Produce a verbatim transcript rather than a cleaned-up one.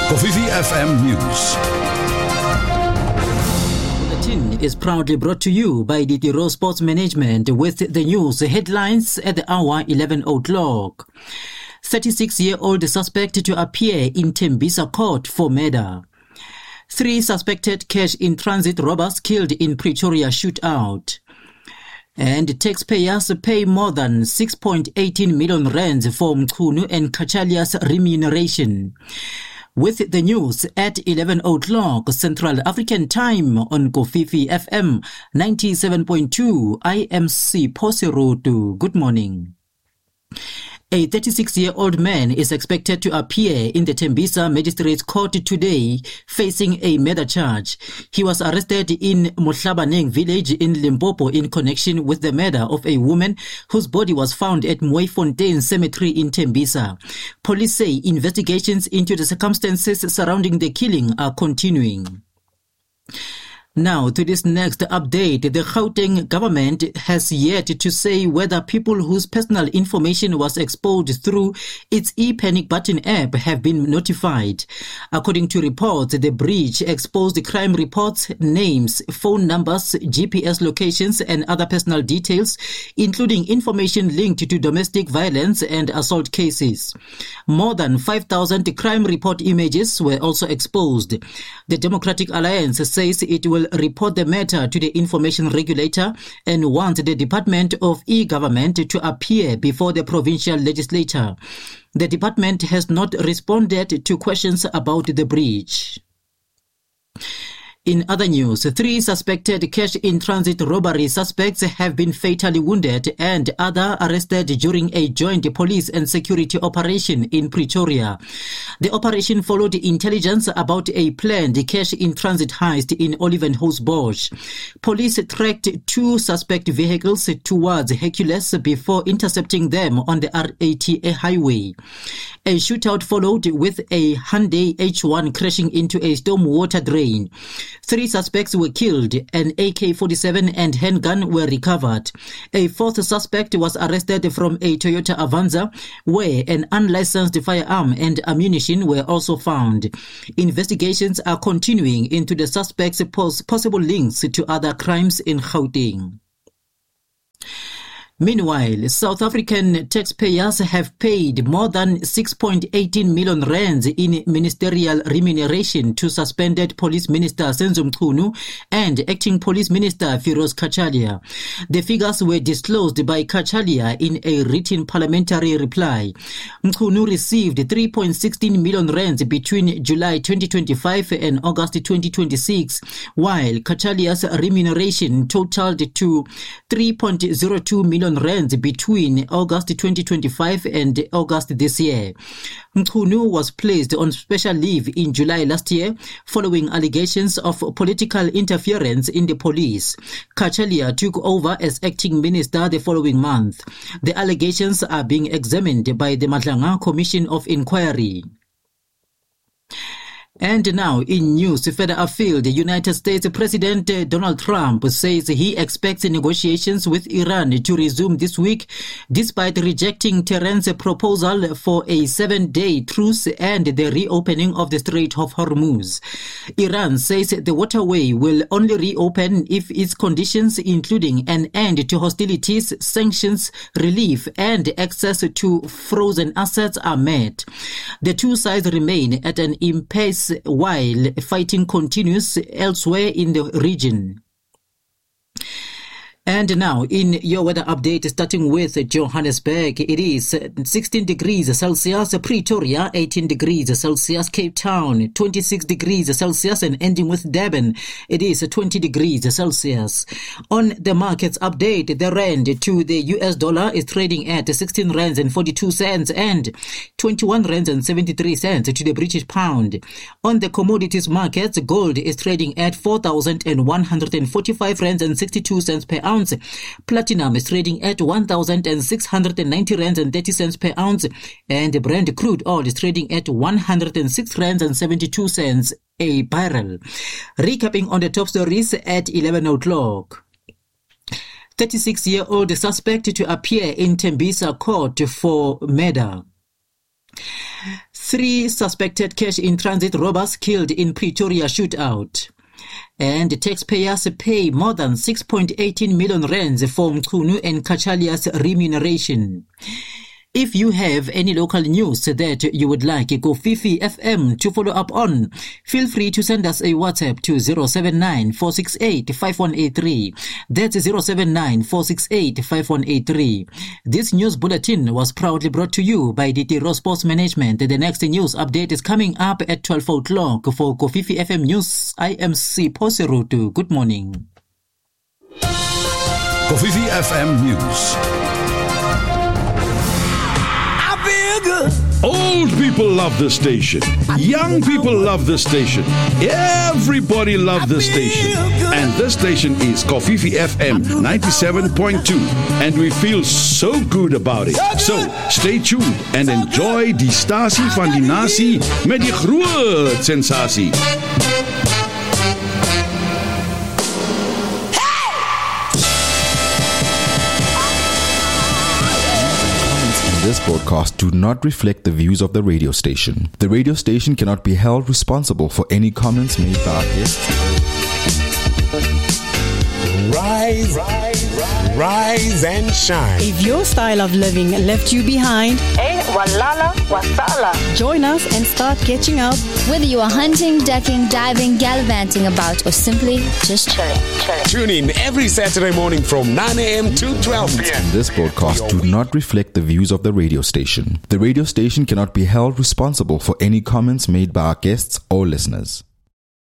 Kofifi F M News. Bulletin is proudly brought to you by D T R O Sports Management with the news headlines at the hour eleven o'clock. thirty-six-year-old suspect to appear in Tembisa court for murder. Three suspected cash-in-transit robbers killed in Pretoria shootout. And taxpayers pay more than six point one eight million rands for Mchunu and Kachalia's remuneration. With the news at eleven o'clock Central African Time on Kofifi F M ninety-seven point two, I am Sipho Serotu. Good morning. A thirty-six-year-old man is expected to appear in the Tembisa Magistrates Court today facing a murder charge. He was arrested in Mohlabaneng village in Limpopo in connection with the murder of a woman whose body was found at Mooifontein Cemetery in Tembisa. Police say investigations into the circumstances surrounding the killing are continuing. Now, to this next update, the Gauteng government has yet to say whether people whose personal information was exposed through its ePanic button app have been notified. According to reports, the breach exposed crime reports, names, phone numbers, G P S locations, and other personal details, including information linked to domestic violence and assault cases. More than five thousand crime report images were also exposed. The Democratic Alliance says it will report the matter to the information regulator and want the Department of E-Government to appear before the provincial legislature. The department has not responded to questions about the breach. In other news, three suspected cash-in-transit robbery suspects have been fatally wounded and other arrested during a joint police and security operation in Pretoria. The operation followed intelligence about a planned cash-in-transit heist in Olivenhoutbosch. Police tracked two suspect vehicles towards Hercules before intercepting them on the R A T A highway. A shootout followed with a Hyundai H one crashing into a stormwater drain. Three suspects were killed, an A K forty-seven and handgun were recovered. A fourth suspect was arrested from a Toyota Avanza, where an unlicensed firearm and ammunition were also found. Investigations are continuing into the suspects' possible links to other crimes in Gauteng. Meanwhile, South African taxpayers have paid more than six point one eight million rands in ministerial remuneration to suspended Police Minister Senzo Mchunu and Acting Police Minister Firoz Kachalia. The figures were disclosed by Kachalia in a written parliamentary reply. Mchunu received three point one six million rands between July twenty twenty-five and August twenty twenty-six, while Kachalia's remuneration totaled to three point zero two million rands between August twenty twenty-five and August this year. Mchunu was placed on special leave in July last year following allegations of political interference in the police. Kachalia took over as acting minister the following month. The allegations are being examined by the Madlanga Commission of Inquiry. And now, in news further afield, the United States President Donald Trump says he expects negotiations with Iran to resume this week, despite rejecting Tehran's proposal for a seven-day truce and the reopening of the Strait of Hormuz. Iran says the waterway will only reopen if its conditions, including an end to hostilities, sanctions, relief, and access to frozen assets, are met. The two sides remain at an impasse while fighting continues elsewhere in the region. And now, in your weather update, starting with Johannesburg, it is sixteen degrees Celsius, Pretoria, eighteen degrees Celsius, Cape Town, twenty-six degrees Celsius, and ending with Durban, it is twenty degrees Celsius. On the markets update, the rand to the U S dollar is trading at sixteen rands and forty-two cents and twenty-one rands and seventy-three cents to the British pound. On the commodities markets, gold is trading at four thousand one hundred forty-five rands and sixty-two cents per ounce. Platinum is trading at one thousand six hundred ninety rands and thirty cents per ounce, and Brent crude oil is trading at one hundred six rands and seventy-two cents a barrel. Recapping on the top stories at eleven o'clock. thirty-six-year-old suspect to appear in Tembisa court for murder. Three suspected cash-in-transit robbers killed in Pretoria shootout. And taxpayers pay more than six point one eight million rands for Mchunu and Kachalia's remuneration. If you have any local news that you would like Kofifi F M to follow up on, feel free to send us a WhatsApp to zero seven nine, four six eight, five one eight three. That's zero seven nine, four six eight, five one eight three. This news bulletin was proudly brought to you by D T Rose Sports Management. The next news update is coming up at twelve o'clock. For Kofifi F M News, I am C. Poserutu. Good morning. Kofifi F M News. Old people love this station. Young people love this station. Everybody loves this station. And this station is Kofifi F M ninety-seven point two. And we feel so good about it. So, stay tuned and enjoy die stasie van die nasie met die groot sensasie. This broadcast do not reflect the views of the radio station. The radio station cannot be held responsible for any comments made by our guests. Rise, rise, rise, rise and shine. If your style of living left you behind, eh, walala, wasala. Join us and start catching up. Whether you are hunting, ducking, diving, gallivanting about, or simply just chilling, chilling. Tune in every Saturday morning from nine a.m. to twelve p.m. This broadcast do not reflect the views of the radio station. The radio station cannot be held responsible for any comments made by our guests or listeners.